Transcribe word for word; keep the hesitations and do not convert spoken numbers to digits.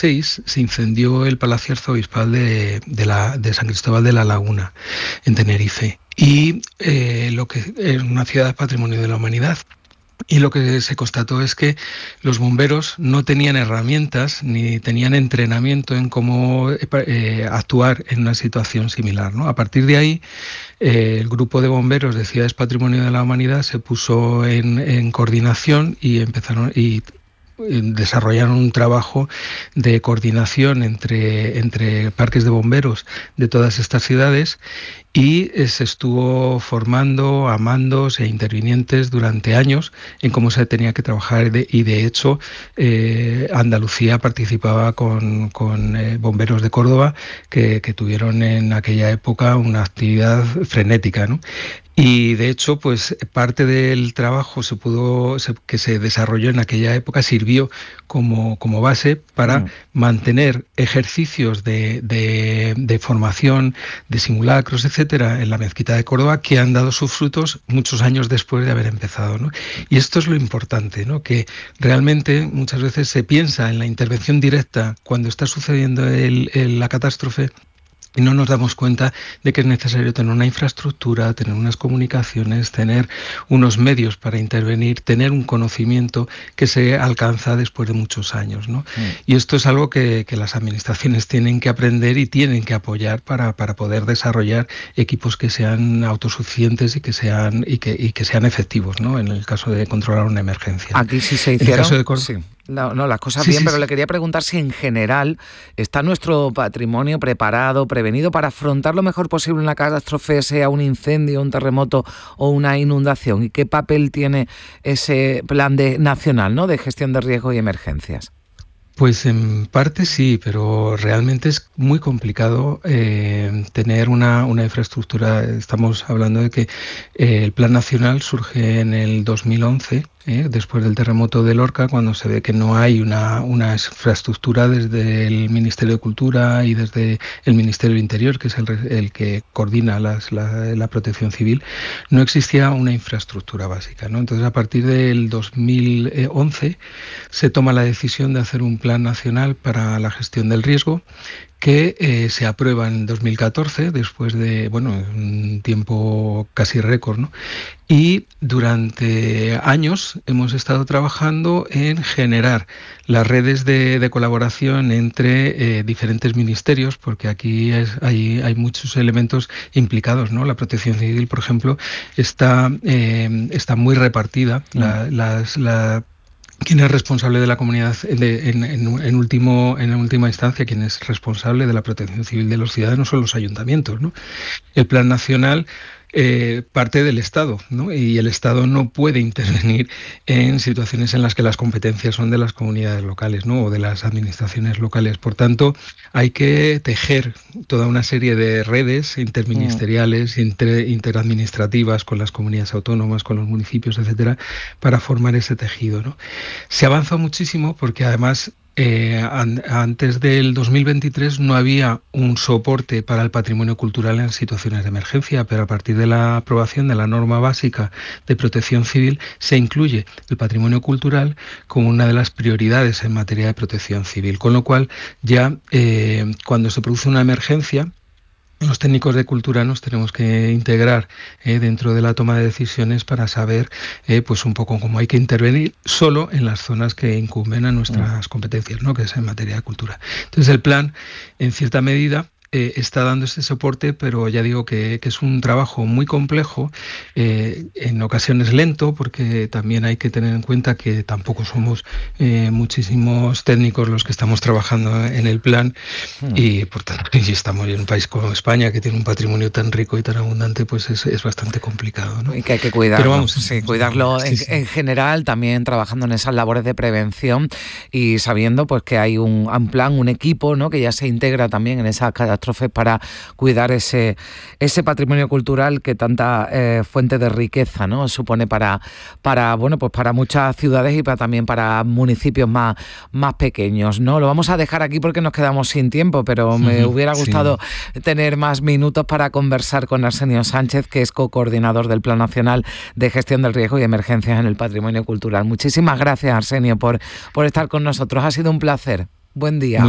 seis se incendió el Palacio Arzobispal de, de, la, de San Cristóbal de la Laguna, en Tenerife, y eh, lo que es una ciudad patrimonio de la humanidad. Y lo que se constató es que los bomberos no tenían herramientas ni tenían entrenamiento en cómo eh, actuar en una situación similar, ¿no? A partir de ahí, eh, el grupo de bomberos de Ciudades Patrimonio de la Humanidad se puso en, en coordinación y empezaron y desarrollaron un trabajo de coordinación entre, entre parques de bomberos de todas estas ciudades, y se estuvo formando a mandos e intervinientes durante años en cómo se tenía que trabajar, de, y de hecho eh, Andalucía participaba con, con eh, bomberos de Córdoba que, que tuvieron en aquella época una actividad frenética, ¿no? Y de hecho, pues parte del trabajo se pudo, se, que se desarrolló en aquella época sirvió como, como base para mm. mantener ejercicios de, de, de formación, de simulacros, etcétera, en la Mezquita de Córdoba, que han dado sus frutos muchos años después de haber empezado, ¿no? Y esto es lo importante, ¿no? Que realmente muchas veces se piensa en la intervención directa cuando está sucediendo el, el, la catástrofe, y no nos damos cuenta de que es necesario tener una infraestructura, tener unas comunicaciones, tener unos medios para intervenir, tener un conocimiento que se alcanza después de muchos años, ¿no? Mm. Y esto es algo que, que las administraciones tienen que aprender y tienen que apoyar para, para poder desarrollar equipos que sean autosuficientes y que sean y que, y que sean efectivos, ¿no? En el caso de controlar una emergencia. Aquí sí se hicieron. En el caso de Cor- sí. No, no, las cosas sí, bien, sí, pero sí. le quería preguntar si en general está nuestro patrimonio preparado, prevenido para afrontar lo mejor posible una catástrofe, sea un incendio, un terremoto o una inundación, y qué papel tiene ese plan de, nacional, ¿no?, de gestión de riesgos y emergencias. Pues en parte sí, pero realmente es muy complicado eh, tener una, una infraestructura. Estamos hablando de que eh, el Plan Nacional surge en el dos mil once, eh, después del terremoto de Lorca, cuando se ve que no hay una, una infraestructura desde el Ministerio de Cultura y desde el Ministerio del Interior, que es el, el que coordina las, la, la protección civil. No existía una infraestructura básica, ¿no? Entonces, a partir del dos mil once se toma la decisión de hacer un plan nacional para la gestión del riesgo, que eh, se aprueba en dos mil catorce, después de, bueno, un tiempo casi récord, ¿no? Y durante años hemos estado trabajando en generar las redes de, de colaboración entre eh, diferentes ministerios, porque aquí es, hay, hay muchos elementos implicados, ¿no? La protección civil, por ejemplo, está, eh, está muy repartida. Mm. La, las, la ¿Quién es responsable de la comunidad de, en, en, en, último, en última instancia? Quien es responsable de la protección civil de los ciudadanos son los ayuntamientos, ¿no? El Plan Nacional eh, parte del Estado, ¿no? Y el Estado no puede intervenir en situaciones en las que las competencias son de las comunidades locales, ¿no? O de las administraciones locales. Por tanto, hay que tejer toda una serie de redes interministeriales, inter, interadministrativas, con las comunidades autónomas, con los municipios, etcétera, para formar ese tejido, ¿no? Se avanza muchísimo porque además Eh, an, antes del dos mil veintitrés no había un soporte para el patrimonio cultural en situaciones de emergencia, pero a partir de la aprobación de la norma básica de protección civil se incluye el patrimonio cultural como una de las prioridades en materia de protección civil, con lo cual ya eh, cuando se produce una emergencia, los técnicos de cultura nos tenemos que integrar eh, dentro de la toma de decisiones para saber eh, pues un poco cómo hay que intervenir solo en las zonas que incumben a nuestras competencias, ¿no? Que es en materia de cultura. Entonces el plan, en cierta medida, Eh, está dando este soporte, pero ya digo que, que es un trabajo muy complejo, eh, en ocasiones lento, porque también hay que tener en cuenta que tampoco somos eh, muchísimos técnicos los que estamos trabajando en el plan, mm. y por tanto, y estamos en un país como España, que tiene un patrimonio tan rico y tan abundante, pues es, es bastante complicado, ¿no? Y que hay que cuidarlo, pero vamos, sí, cuidarlo sí, en, sí. en general, también trabajando en esas labores de prevención y sabiendo pues que hay un, un plan, un equipo, ¿no?, que ya se integra también en esa catástrofe para cuidar ese, ese patrimonio cultural que tanta eh, fuente de riqueza, ¿no?, supone para, para, bueno, pues para muchas ciudades y para, también para municipios más, más pequeños, ¿no? Lo vamos a dejar aquí porque nos quedamos sin tiempo, pero me hubiera gustado sí. tener más minutos para conversar con Arsenio Sánchez, que es co-coordinador del Plan Nacional de Gestión del Riesgo y Emergencias en el Patrimonio Cultural. Muchísimas gracias, Arsenio, por, por estar con nosotros. Ha sido un placer. Buen día.